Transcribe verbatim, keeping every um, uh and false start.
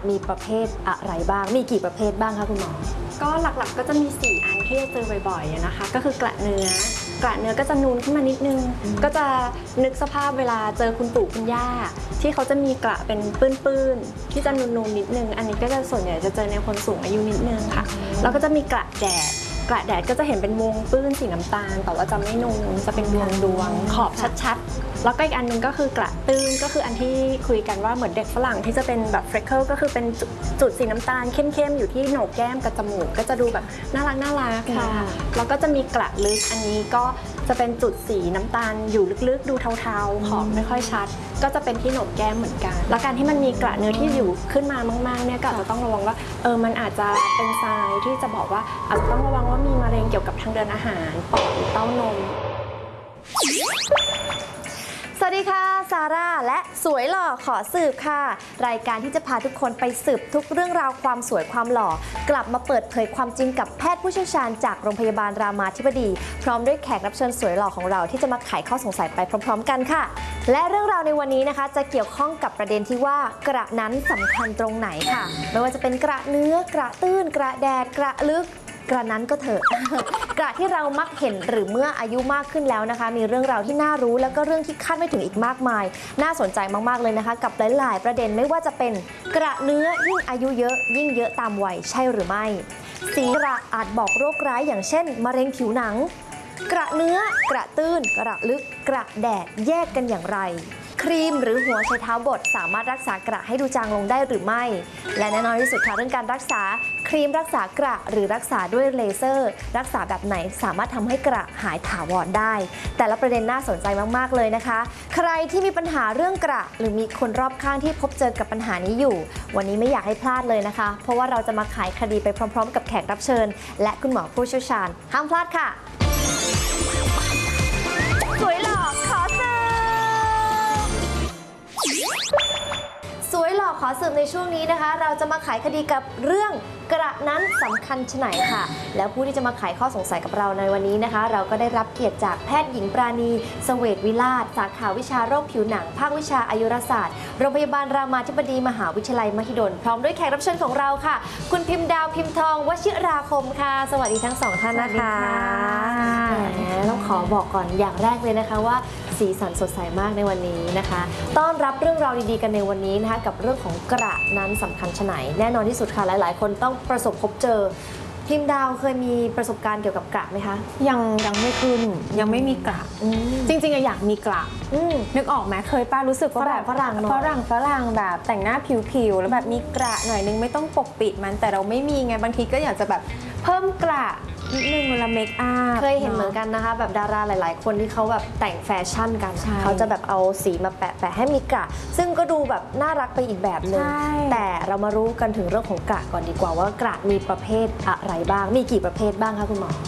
มีประเภทอะไรบ้างมีกี่ประเภทบ้างคะคุณหมอก็หลักๆก็จะมีสี่อันที่จะเจอบ่อยๆนะคะก็คือกระเนื้อกระเนื้อก็จะนูนขึ้นมานิดนึงก็จะนึกสภาพเวลาเจอคุณปู่คุณย่าที่เขาจะมีกระเป็นปื้นๆที่จะนูนๆนิดนึงอันนี้ก็จะส่วนใหญ่จะเจอในคนสูงอายุนิดนึงค่ะแล้วก็จะมีกระแดดกระแดดก็จะเห็นเป็นวงปื้นสีน้ำตาลแต่ว่าจะไม่นูนจะเป็นดวงดวงขอบชัดๆแล้วก็อีกอันนึงก็คือกระตื้นก็คืออันที่คุยกันว่าเหมือนเด็กฝรั่งที่จะเป็นแบบเฟรคเกิลก็คือเป็นจุดสีน้ำตาลเข้มๆอยู่ที่โหนกแก้มกับจมูกก็จะดูแบบน่ารักน่ารักค่ะแล้วก็จะมีกระลึกอันนี้ก็จะเป็นจุดสีน้ำตาลอยู่ลึกๆดูเทาๆขอบไม่ค่อยชัดก็จะเป็นที่โหนกแก้มเหมือนกันแล้วการที่มันมีกระเนื้อที่อยู่ขึ้นมามากๆเนี่ยก็อาจจะต้องระวังว่าเออมันอาจจะเป็นทรายที่จะบอกว่าอาจจะต้องระวังว่ามีมะเร็งเกี่ยวกับทางเดินอาหารปอดหรือเต้านมสวัสดีค่ะซาร่าและสวยหล่อขอสืบค่ะรายการที่จะพาทุกคนไปสืบทุกเรื่องราวความสวยความหล่อกลับมาเปิดเผยความจริงกับแพทย์ผู้เชี่ยวชาญจากโรงพยาบาลรามาธิบดีพร้อมด้วยแขกรับเชิญสวยหล่อของเราที่จะมาไขข้อสงสัยไปพร้อมๆกันค่ะและเรื่องราวในวันนี้นะคะจะเกี่ยวข้องกับประเด็นที่ว่ากระนั้นสำคัญตรงไหนค่ะไม่ว่าจะเป็นกระเนื้อกระตื้นกระแดดกระลึกกระนั้นก็เถอะ กระที่เรามักเห็นหรือเมื่ออายุมากขึ้นแล้วนะคะมีเรื่องราวที่น่ารู้แล้วก็เรื่องที่คาดไม่ถึงอีกมากมายน่าสนใจมากๆเลยนะคะกับหลายๆประเด็นไม่ว่าจะเป็นกระเนื้อยิ่งอายุเยอะยิ่งเยอะตามวัยใช่หรือไม่สีกระอาจบอกโรคร้ายอย่างเช่นมะเร็งผิวหนังกระเนื้อกระตื้นกระลึกกระแดดแยกกันอย่างไรครีมหรือหัวไชเท้าบดสามารถรักษากระให้ดูจางลงได้หรือไม่และแน่นอนที่สุดค่ะเรื่องการรักษาครีมรักษากระหรือรักษาด้วยเลเซอร์รักษาแบบไหนสามารถทำให้กระหายถาวรได้แต่ละประเด็นน่าสนใจมากๆเลยนะคะใครที่มีปัญหาเรื่องกระหรือมีคนรอบข้างที่พบเจอกับปัญหานี้อยู่วันนี้ไม่อยากให้พลาดเลยนะคะเพราะว่าเราจะมาไขคดีไปพร้อมๆกับแขกรับเชิญและคุณหมอผู้เชี่ยวชาญห้ามพลาดค่ะสวยหล่อขอเสิร์ฟสวยหล่อขอสืบในช่วงนี้นะคะเราจะมาไขคดีกับเรื่องกระนั้นสำคัญไฉนค่ะแล้วผู้ที่จะมาไขข้อสงสัยกับเราในวันนี้นะคะเราก็ได้รับเกียรติจากแพทย์หญิงปราณีเสวตวิลาศสาขาวิชาโรคผิวหนังภาควิชาอายุรศาสตร์โรงพยาบาลรามาธิบดีมหาวิทยาลัยมหิดลพร้อมด้วยแขกรับเชิญของเราค่ะคุณพิมพ์ดาวพิมพ์ทองวชิราคมค่ะสวัสดีทั้งสองท่านนะคะแหมต้องขอบอกก่อนอย่างแรกเลยนะคะว่าสีสันสดใสมากในวันนี้นะคะต้อนรับเรื่องราวดีๆกันในวันนี้นะคะกับเรื่องของกระนั้นสำคัญไฉนแน่นอนที่สุดค่ะหลายๆคนต้องประสบพบเจอพิมพ์ดาวเคยมีประสบการณ์เกี่ยวกับกระไหมคะยังยังไม่ขึ้นยังไม่มีกระจริงๆอยากมีกระนึกออกไหมเคยป้ารู้สึกว่าแบบฝรั่งฝรั่งฝรั่งแบบแต่งหน้าผิวๆแล้วแบบมีกระหน่อยนึงไม่ต้องปกปิดมันแต่เราไม่มีไงบางทีก็อยากจะแบบเพิ่มกระนิดนึงเวลาเมคอัพเคยเห็นเหมือนกันนะคะแบบดาราหลายๆคนที่เขาแบบแต่งแฟชั่นกันเขาจะแบบเอาสีมาแปะแปะให้มีกระซึ่งก็ดูแบบน่ารักไปอีกแบบหนึ่งแต่เรามารู้กันถึงเรื่องของกระก่อนดีกว่าว่ากระมีประเภทอะไรบ้างมีกี่ประเภทบ้างคะคุณหมอ